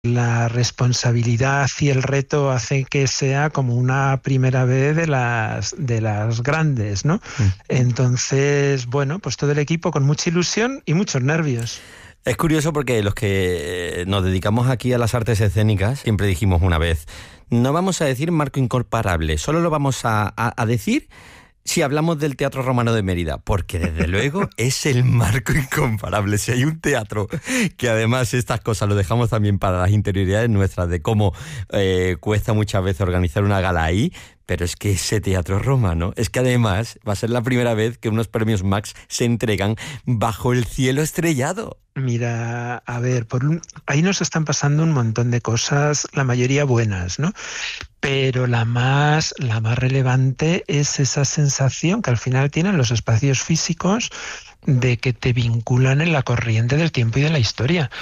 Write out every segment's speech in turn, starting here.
la responsabilidad y el reto hace que sea como una primera vez de las grandes, ¿no? Entonces, bueno, pues todo el equipo con mucha ilusión y muchos nervios. Es curioso porque los que nos dedicamos aquí a las artes escénicas siempre dijimos una vez, no vamos a decir marco incomparable, solo lo vamos a decir si hablamos del Teatro Romano de Mérida, porque desde luego es el marco incomparable. Si hay un teatro que además estas cosas lo dejamos también para las interioridades nuestras, de cómo cuesta muchas veces organizar una gala ahí, pero es que ese Teatro Romano, es que además va a ser la primera vez que unos premios Max se entregan bajo el cielo estrellado. Mira, a ver, ahí nos están pasando un montón de cosas, la mayoría buenas, ¿no? Pero la más relevante es esa sensación que al final tienen los espacios físicos de que te vinculan en la corriente del tiempo y de la historia.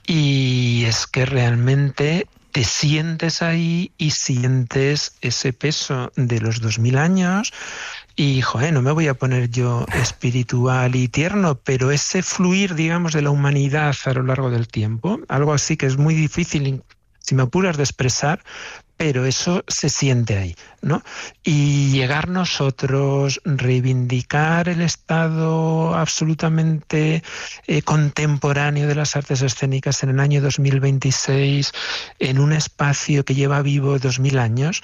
Y es que realmente te sientes ahí y sientes ese peso de los 2000 años. Y, no me voy a poner yo espiritual y tierno, pero ese fluir, digamos, de la humanidad a lo largo del tiempo, algo así que es muy difícil, si me apuras, de expresar, pero eso se siente ahí, ¿no? Y llegar nosotros, reivindicar el estado absolutamente contemporáneo de las artes escénicas en el año 2026, en un espacio que lleva vivo 2000 años,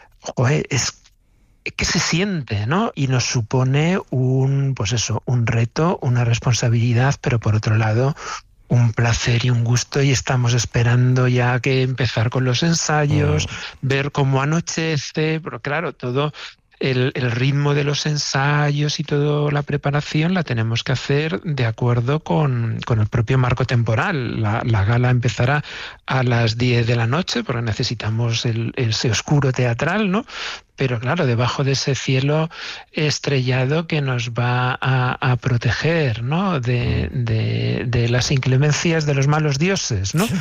es que se siente, ¿no? Y nos supone un reto, una responsabilidad, pero por otro lado, un placer y un gusto, y estamos esperando ya que empezar con los ensayos, ver cómo anochece, pero claro, todo el ritmo de los ensayos y toda la preparación la tenemos que hacer de acuerdo con el propio marco temporal. La gala empezará a las 10 de la noche, porque necesitamos ese oscuro teatral, ¿no? Pero claro, debajo de ese cielo estrellado que nos va a proteger, ¿no? de las inclemencias de los malos dioses, ¿no?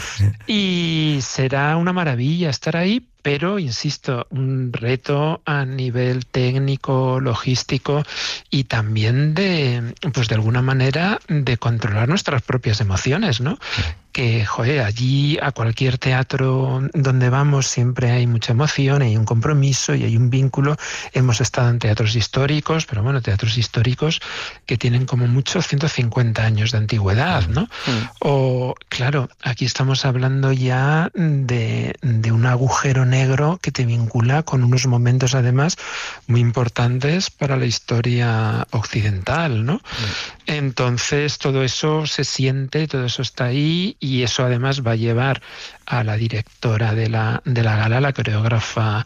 Y será una maravilla estar ahí, pero, insisto, un reto a nivel técnico, logístico y también de alguna manera, de controlar nuestras propias emociones, ¿no? Que, allí a cualquier teatro donde vamos siempre hay mucha emoción, hay un compromiso y hay un vínculo. Hemos estado en teatros históricos, pero bueno, teatros históricos que tienen como mucho 150 años de antigüedad, ¿no? O, claro, aquí estamos hablando ya de un agujero negro que te vincula con unos momentos además muy importantes para la historia occidental, ¿no? Entonces todo eso se siente, todo eso está ahí, y eso además va a llevar a la directora de la gala, la coreógrafa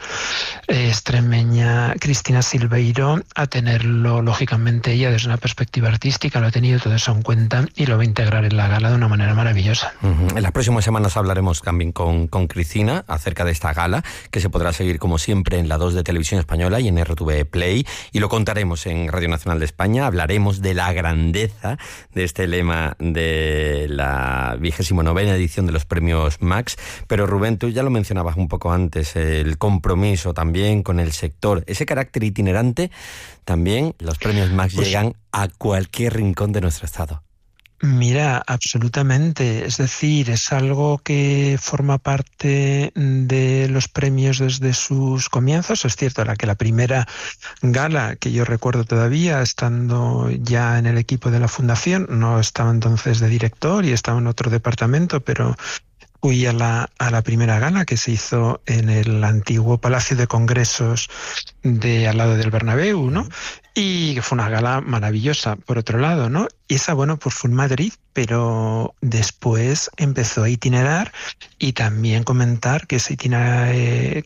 extremeña Cristina Silveiro, a tenerlo, lógicamente, ella desde una perspectiva artística, lo ha tenido todo eso en cuenta y lo va a integrar en la gala de una manera maravillosa. En las próximas semanas hablaremos también con Cristina acerca de esta gala, que se podrá seguir como siempre en la 2 de Televisión Española y en RTV Play, y lo contaremos en Radio Nacional de España. Hablaremos de la grandeza de este lema de la 29ª edición de los premios Max. Pero Rubén, tú ya lo mencionabas un poco antes, el compromiso también con el sector, ese carácter itinerante. También los premios Max llegan a cualquier rincón de nuestro estado. Mira, absolutamente. Es decir, es algo que forma parte de los premios desde sus comienzos. Es cierto, la primera gala, que yo recuerdo todavía, estando ya en el equipo de la Fundación, no estaba entonces de director y estaba en otro departamento, pero fui a la primera gala que se hizo en el antiguo Palacio de Congresos de al lado del Bernabéu, ¿no? Y que fue una gala maravillosa, por otro lado, ¿no? Y esa, pues fue en Madrid, pero después empezó a itinerar, y también comentar que ese itinerar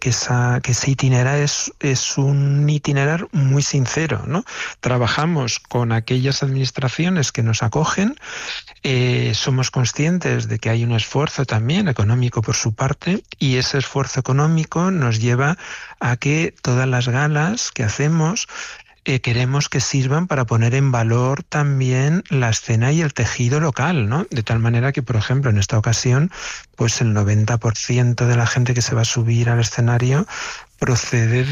es un itinerar muy sincero, ¿no? Trabajamos con aquellas administraciones que nos acogen, somos conscientes de que hay un esfuerzo también económico por su parte, y ese esfuerzo económico nos lleva a que todas las galas que hacemos queremos que sirvan para poner en valor también la escena y el tejido local, ¿no? De tal manera que, por ejemplo, en esta ocasión, pues el 90% de la gente que se va a subir al escenario procede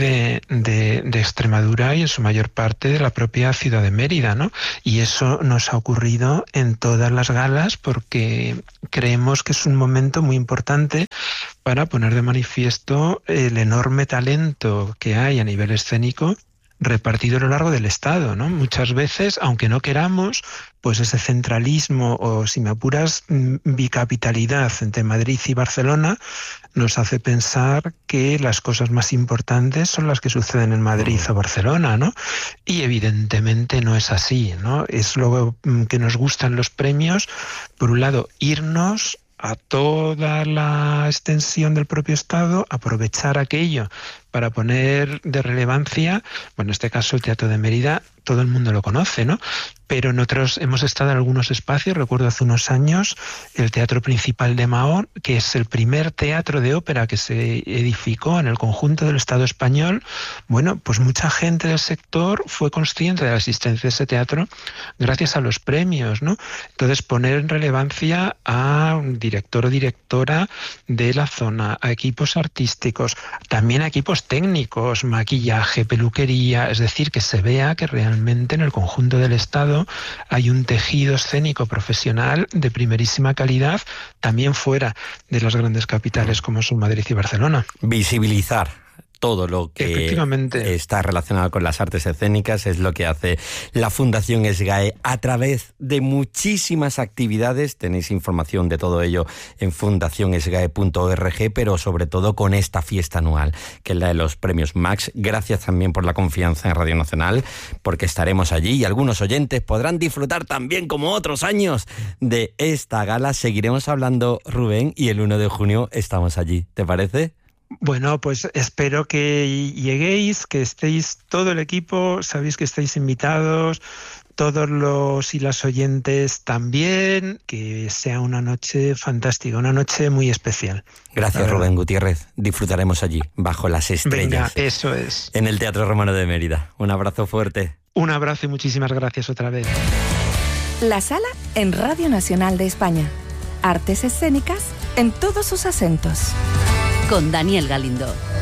de Extremadura y en su mayor parte de la propia ciudad de Mérida, ¿no? Y eso nos ha ocurrido en todas las galas porque creemos que es un momento muy importante para poner de manifiesto el enorme talento que hay a nivel escénico repartido a lo largo del Estado, ¿no? Muchas veces, aunque no queramos, pues ese centralismo o, si me apuras, bicapitalidad entre Madrid y Barcelona nos hace pensar que las cosas más importantes son las que suceden en Madrid o Barcelona, ¿no? Y evidentemente no es así, ¿no? Es lo que nos gustan los premios, por un lado, irnos a toda la extensión del propio Estado, aprovechar aquello para poner de relevancia, bueno, en este caso el Teatro de Mérida, todo el mundo lo conoce, ¿no? Pero nosotros hemos estado en algunos espacios, recuerdo hace unos años, el Teatro Principal de Mahón, que es el primer teatro de ópera que se edificó en el conjunto del Estado español. Bueno, pues mucha gente del sector fue consciente de la existencia de ese teatro gracias a los premios, ¿no? Entonces, poner en relevancia a un director o directora de la zona, a equipos artísticos, también a equipos técnicos, maquillaje, peluquería, es decir, que se vea que realmente en el conjunto del Estado hay un tejido escénico profesional de primerísima calidad, también fuera de las grandes capitales como son Madrid y Barcelona. Visibilizar todo lo que está relacionado con las artes escénicas es lo que hace la Fundación SGAE a través de muchísimas actividades. Tenéis información de todo ello en fundacionsgae.org, pero sobre todo con esta fiesta anual, que es la de los premios Max. Gracias también por la confianza en Radio Nacional, porque estaremos allí y algunos oyentes podrán disfrutar también, como otros años, de esta gala. Seguiremos hablando, Rubén, y el 1 de junio estamos allí. ¿Te parece? Bueno, pues espero que lleguéis, que estéis todo el equipo, sabéis que estáis invitados, todos los y las oyentes también, que sea una noche fantástica, una noche muy especial. Gracias, Rubén Gutiérrez. Disfrutaremos allí, bajo las estrellas. Venga, eso es. En el Teatro Romano de Mérida. Un abrazo fuerte. Un abrazo y muchísimas gracias otra vez. La Sala en Radio Nacional de España. Artes escénicas en todos sus acentos. Con Daniel Galindo.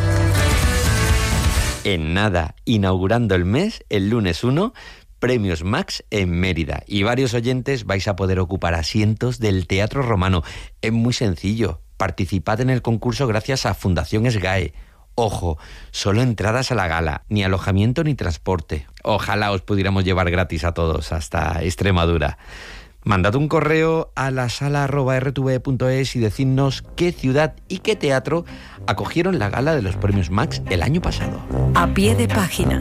En nada, inaugurando el mes, el lunes 1, Premios Max en Mérida. Y varios oyentes vais a poder ocupar asientos del Teatro Romano. Es muy sencillo. Participad en el concurso gracias a Fundación SGAE. Ojo, solo entradas a la gala, ni alojamiento ni transporte. Ojalá os pudiéramos llevar gratis a todos hasta Extremadura. Mandad un correo a lasala@rtve.es y decidnos qué ciudad y qué teatro acogieron la gala de los Premios Max el año pasado. A pie de página.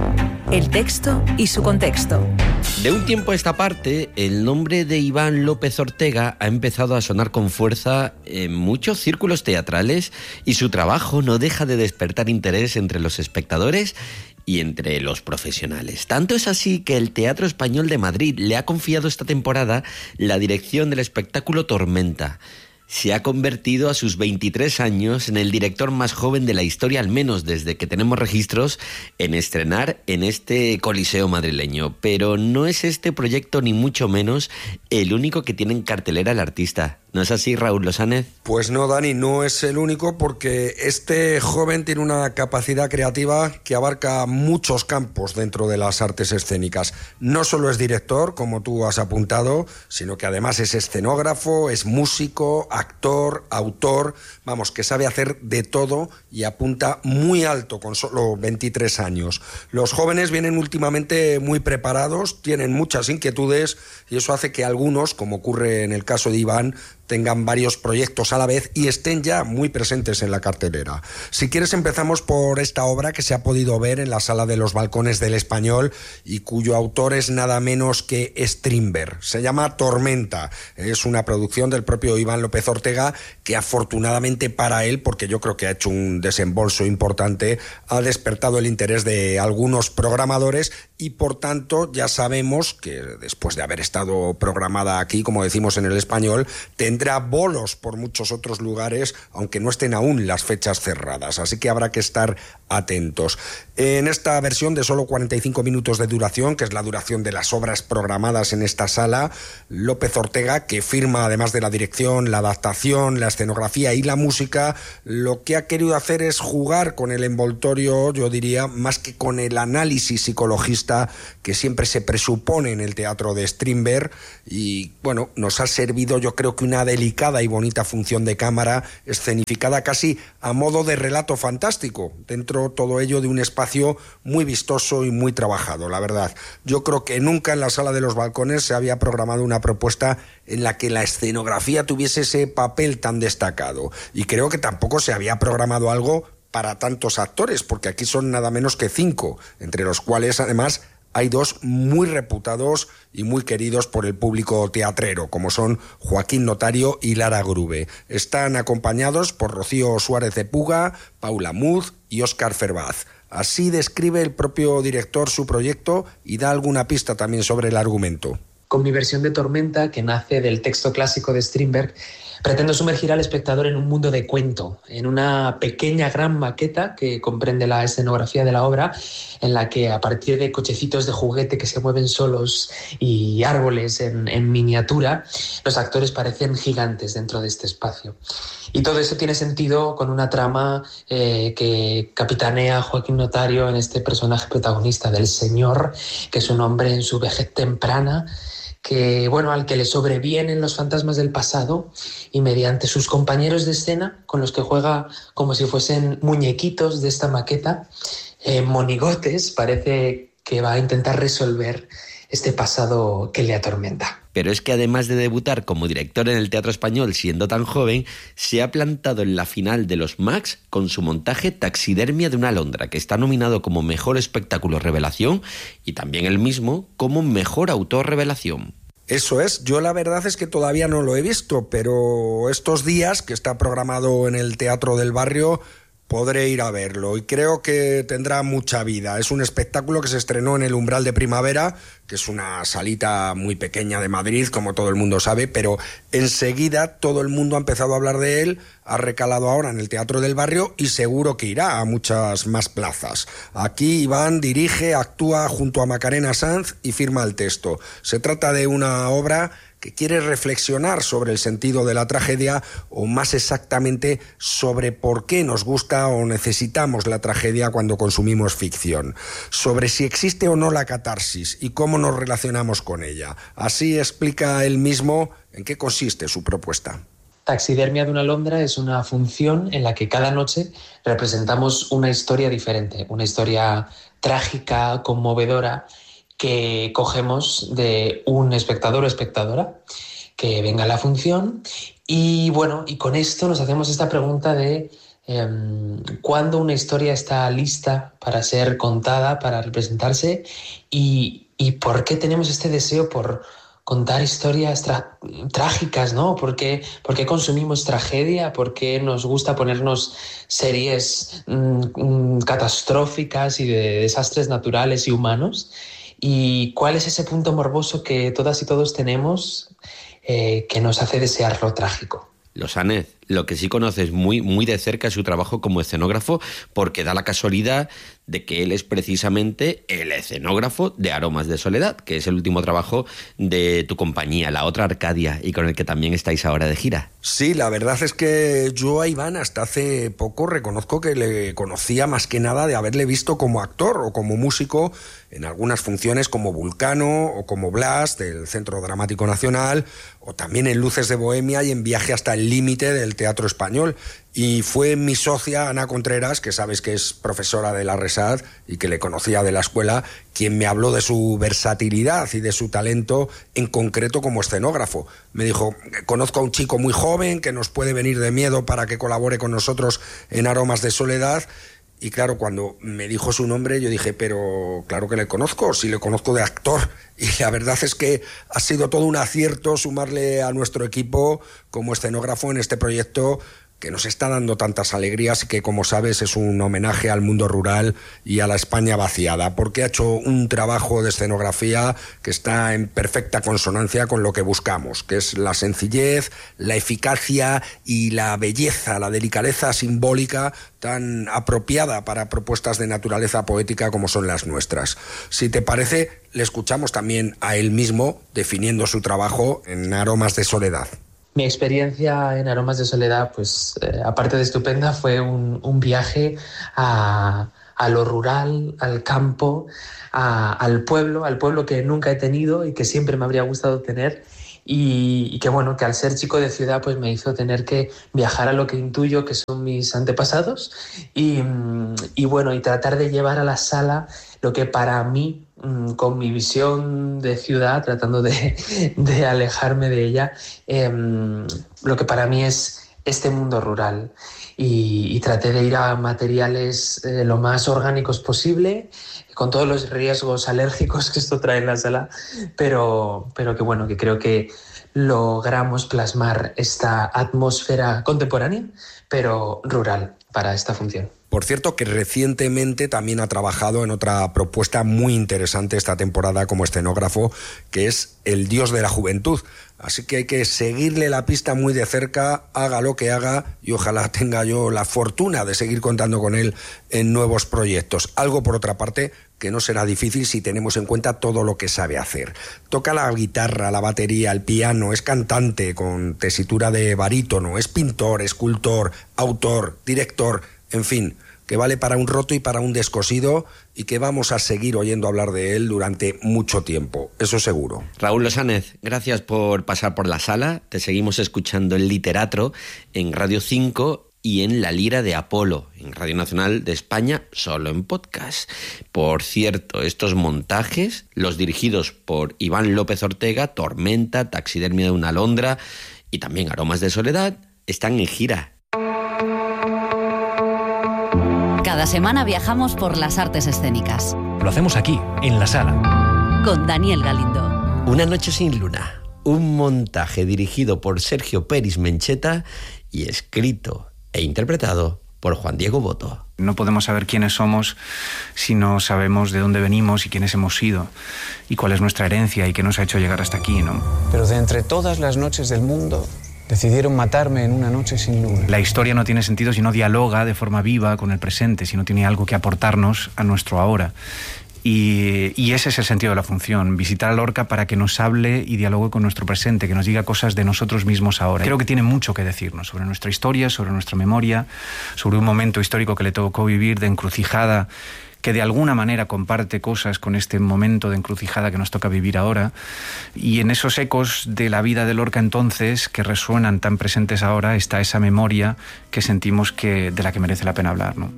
El texto y su contexto. De un tiempo a esta parte, el nombre de Iván López Ortega ha empezado a sonar con fuerza en muchos círculos teatrales y su trabajo no deja de despertar interés entre los espectadores y entre los profesionales. Tanto es así que el Teatro Español de Madrid le ha confiado esta temporada la dirección del espectáculo Tormenta. Se ha convertido a sus 23 años en el director más joven de la historia, al menos desde que tenemos registros, en estrenar en este coliseo madrileño. Pero no es este proyecto, ni mucho menos, el único que tiene en cartelera el artista. ¿No es así, Raúl Losánez? Pues no, Dani, no es el único, porque este joven tiene una capacidad creativa que abarca muchos campos dentro de las artes escénicas. No solo es director, como tú has apuntado, sino que además es escenógrafo, es músico, actor, autor, vamos, que sabe hacer de todo y apunta muy alto con solo 23 años. Los jóvenes vienen últimamente muy preparados, tienen muchas inquietudes y eso hace que algunos, como ocurre en el caso de Iván, tengan varios proyectos a la vez y estén ya muy presentes en la cartelera. Si quieres, empezamos por esta obra que se ha podido ver en la Sala de los Balcones del Español y cuyo autor es nada menos que Strindberg. Se llama Tormenta. Es una producción del propio Iván López Ortega que, afortunadamente para él, porque yo creo que ha hecho un desembolso importante, ha despertado el interés de algunos programadores y, por tanto, ya sabemos que después de haber estado programada aquí, como decimos en el Español, tendrá tendrá bolos por muchos otros lugares, aunque no estén aún las fechas cerradas, así que habrá que estar atentos. En esta versión de solo 45 minutos de duración, que es la duración de las obras programadas en esta sala, López Ortega, que firma además de la dirección, la adaptación, la escenografía y la música, lo que ha querido hacer es jugar con el envoltorio, yo diría, más que con el análisis psicologista que siempre se presupone en el teatro de Strindberg, y bueno, nos ha servido yo creo que una delicada y bonita función de cámara escenificada casi a modo de relato fantástico, dentro todo ello de un espacio muy vistoso y muy trabajado, la verdad. Yo creo que nunca en la Sala de los Balcones se había programado una propuesta en la que la escenografía tuviese ese papel tan destacado, y creo que tampoco se había programado algo para tantos actores, porque aquí son nada menos que 5, entre los cuales además hay 2 muy reputados y muy queridos por el público teatrero, como son Joaquín Notario y Lara Grube. Están acompañados por Rocío Suárez de Puga, Paula Muz y Óscar Ferbaz. Así describe el propio director su proyecto y da alguna pista también sobre el argumento. Con mi versión de Tormenta, que nace del texto clásico de Strindberg, pretendo sumergir al espectador en un mundo de cuento, en una pequeña gran maqueta que comprende la escenografía de la obra, en la que a partir de cochecitos de juguete que se mueven solos y árboles en miniatura, los actores parecen gigantes dentro de este espacio. Y todo eso tiene sentido con una trama que capitanea Joaquín Notario en este personaje protagonista del Señor, que es un hombre en su vejez temprana, que, bueno, al que le sobrevienen los fantasmas del pasado, y mediante sus compañeros de escena, con los que juega como si fuesen muñequitos de esta maqueta, monigotes, parece que va a intentar resolver este pasado que le atormenta. Pero es que además de debutar como director en el Teatro Español siendo tan joven, se ha plantado en la final de los Max con su montaje Taxidermia de una alondra, que está nominado como Mejor Espectáculo Revelación y también el mismo como Mejor Autor Revelación. Eso es, yo la verdad es que todavía no lo he visto, pero estos días que está programado en el Teatro del Barrio podré ir a verlo y creo que tendrá mucha vida. Es un espectáculo que se estrenó en el Umbral de Primavera, que es una salita muy pequeña de Madrid, como todo el mundo sabe, pero enseguida todo el mundo ha empezado a hablar de él, ha recalado ahora en el Teatro del Barrio y seguro que irá a muchas más plazas. Aquí Iván dirige, actúa junto a Macarena Sanz y firma el texto. Se trata de una obra que quiere reflexionar sobre el sentido de la tragedia, o más exactamente sobre por qué nos gusta o necesitamos la tragedia cuando consumimos ficción, sobre si existe o no la catarsis y cómo nos relacionamos con ella. Así explica él mismo en qué consiste su propuesta. Taxidermia de una alondra es una función en la que cada noche representamos una historia diferente, una historia trágica, conmovedora, que cogemos de un espectador o espectadora que venga a la función, y bueno, y con esto nos hacemos esta pregunta de cuándo una historia está lista para ser contada, para representarse, y por qué tenemos este deseo por contar historias trágicas, ¿no? ¿Por qué consumimos tragedia? ¿Por qué nos gusta ponernos series catastróficas y de desastres naturales y humanos? ¿Y cuál es ese punto morboso que todas y todos tenemos que nos hace desear lo trágico? Losánez, lo que sí conoces muy, muy de cerca es su trabajo como escenógrafo, porque da la casualidad de que él es precisamente el escenógrafo de Aromas de Soledad, que es el último trabajo de tu compañía, La Otra Arcadia, y con el que también estáis ahora de gira. Sí, la verdad es que yo a Iván hasta hace poco reconozco que le conocía más que nada de haberle visto como actor o como músico en algunas funciones como Vulcano o como Blas del Centro Dramático Nacional, o también en Luces de Bohemia y en Viaje hasta el Límite del Teatro Español. Y fue mi socia Ana Contreras, que sabes que es profesora de la RESAD y que le conocía de la escuela, quien me habló de su versatilidad y de su talento, en concreto como escenógrafo. Me dijo, conozco a un chico muy joven que nos puede venir de miedo para que colabore con nosotros en Aromas de Soledad. Y claro, cuando me dijo su nombre, yo dije, pero claro que le conozco, sí le conozco de actor. Y la verdad es que ha sido todo un acierto sumarle a nuestro equipo como escenógrafo en este proyecto, que nos está dando tantas alegrías y que, como sabes, es un homenaje al mundo rural y a la España vaciada, porque ha hecho un trabajo de escenografía que está en perfecta consonancia con lo que buscamos, que es la sencillez, la eficacia y la belleza, la delicadeza simbólica tan apropiada para propuestas de naturaleza poética como son las nuestras. Si te parece, le escuchamos también a él mismo definiendo su trabajo en Aromas de Soledad. Mi experiencia en Aromas de Soledad, pues aparte de estupenda, fue un viaje a lo rural, al campo, al pueblo que nunca he tenido y que siempre me habría gustado tener, y que bueno, que al ser chico de ciudad pues me hizo tener que viajar a lo que intuyo que son mis antepasados y bueno, y tratar de llevar a la sala lo que para mí, con mi visión de ciudad, tratando de alejarme de ella, lo que para mí es este mundo rural. Y traté de ir a materiales lo más orgánicos posible, con todos los riesgos alérgicos que esto trae en la sala, pero que bueno, que creo que logramos plasmar esta atmósfera contemporánea, pero rural, para esta función. Por cierto, que recientemente también ha trabajado en otra propuesta muy interesante esta temporada como escenógrafo, que es El Dios de la Juventud. Así que hay que seguirle la pista muy de cerca, haga lo que haga, y ojalá tenga yo la fortuna de seguir contando con él en nuevos proyectos. Algo, por otra parte, que no será difícil si tenemos en cuenta todo lo que sabe hacer. Toca la guitarra, la batería, el piano, es cantante con tesitura de barítono, es pintor, escultor, autor, director, en fin, que vale para un roto y para un descosido, y que vamos a seguir oyendo hablar de él durante mucho tiempo, eso seguro. Raúl Losánez, gracias por pasar por la sala. Te seguimos escuchando en Literatro, en Radio 5 y en La Lira de Apolo, en Radio Nacional de España, solo en podcast. Por cierto, estos montajes, los dirigidos por Iván López Ortega, Tormenta, Taxidermia de una alondra y también Aromas de Soledad, están en gira. Cada semana viajamos por las artes escénicas. Lo hacemos aquí, en la sala. Con Daniel Galindo. Una noche sin luna, un montaje dirigido por Sergio Peris Mencheta y escrito e interpretado por Juan Diego Boto. No podemos saber quiénes somos si no sabemos de dónde venimos y quiénes hemos sido y cuál es nuestra herencia y qué nos ha hecho llegar hasta aquí, ¿no? Pero de entre todas las noches del mundo, decidieron matarme en una noche sin luna. La historia no tiene sentido si no dialoga de forma viva con el presente, si no tiene algo que aportarnos a nuestro ahora. Y ese es el sentido de la función, visitar a Lorca para que nos hable y dialogue con nuestro presente, que nos diga cosas de nosotros mismos ahora. Creo que tiene mucho que decirnos sobre nuestra historia, sobre nuestra memoria, sobre un momento histórico que le tocó vivir de encrucijada, que de alguna manera comparte cosas con este momento de encrucijada que nos toca vivir ahora. Y en esos ecos de la vida de Lorca entonces, que resuenan tan presentes ahora, está esa memoria que sentimos de la que merece la pena hablar, ¿no?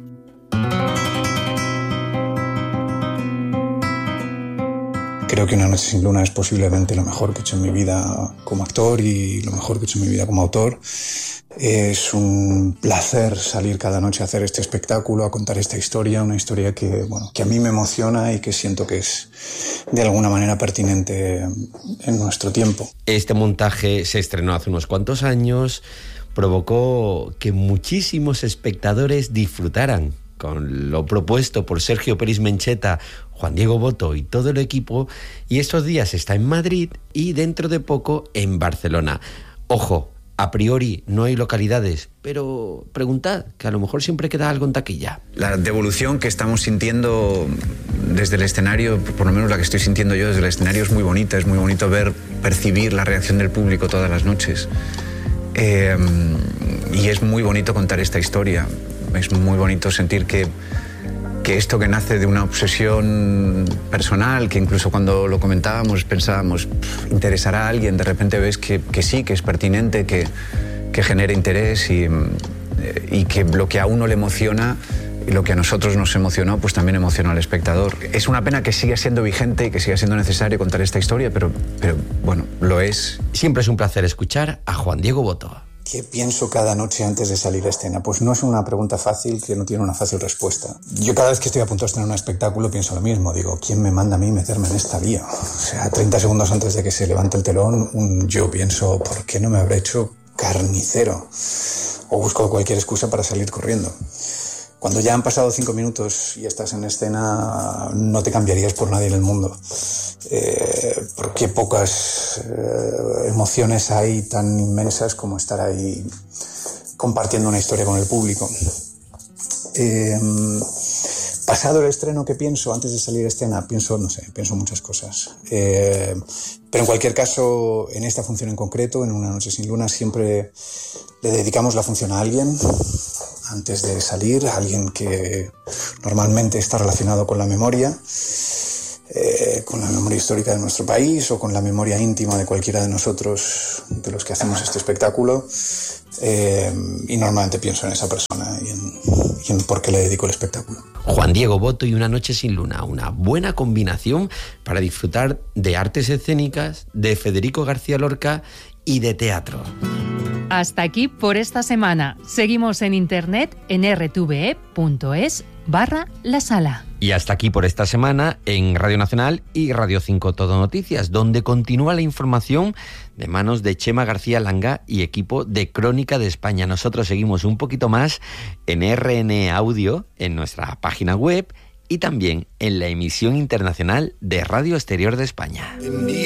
Creo que Una noche sin luna es posiblemente lo mejor que he hecho en mi vida como actor y lo mejor que he hecho en mi vida como autor. Es un placer salir cada noche a hacer este espectáculo, a contar esta historia, una historia que a mí me emociona y que siento que es de alguna manera pertinente en nuestro tiempo. Este montaje se estrenó hace unos cuantos años, provocó que muchísimos espectadores disfrutaran con lo propuesto por Sergio Peris Mencheta, Juan Diego Boto y todo el equipo, y estos días está en Madrid y dentro de poco en Barcelona. Ojo, a priori no hay localidades, pero preguntad, que a lo mejor siempre queda algo en taquilla. La devolución que estamos sintiendo desde el escenario, por lo menos la que estoy sintiendo yo desde el escenario, es muy bonita. Es muy bonito percibir la reacción del público todas las noches. Y es muy bonito contar esta historia. Es muy bonito sentir que esto que nace de una obsesión personal, que incluso cuando lo comentábamos pensábamos, interesará a alguien, de repente ves que sí, que es pertinente, que genera interés y que lo que a uno le emociona y lo que a nosotros nos emocionó, pues también emociona al espectador. Es una pena que siga siendo vigente y que siga siendo necesario contar esta historia, pero bueno, lo es. Siempre es un placer escuchar a Juan Diego Boto. ¿Qué pienso cada noche antes de salir a escena? Pues no es una pregunta fácil que no tiene una fácil respuesta. Yo cada vez que estoy a punto de estrenar un espectáculo pienso lo mismo. Digo, ¿quién me manda a mí meterme en esta vía? O sea, 30 segundos antes de que se levante el telón, yo pienso, ¿por qué no me habré hecho carnicero? o busco cualquier excusa para salir corriendo. Cuando ya han pasado 5 minutos y estás en escena, no te cambiarías por nadie en el mundo. Porque pocas emociones hay tan inmensas como estar ahí compartiendo una historia con el público. Pasado el estreno, ¿qué pienso? Antes de salir a escena, pienso muchas cosas. Pero en cualquier caso, en esta función en concreto, en Una noche sin luna, siempre le dedicamos la función a alguien antes de salir, a alguien que normalmente está relacionado con la memoria histórica de nuestro país o con la memoria íntima de cualquiera de nosotros, de los que hacemos este espectáculo. Y normalmente pienso en esa persona y en por qué le dedico el espectáculo. Juan Diego Botto y Una noche sin luna, una buena combinación para disfrutar de artes escénicas, de Federico García Lorca y de teatro. Hasta aquí por esta semana. Seguimos en internet en rtve.es/La Sala. Y hasta aquí por esta semana en Radio Nacional y Radio 5 Todo Noticias, donde continúa la información de manos de Chema García Langa y equipo de Crónica de España. Nosotros seguimos un poquito más en RN Audio, en nuestra página web y también en la emisión internacional de Radio Exterior de España.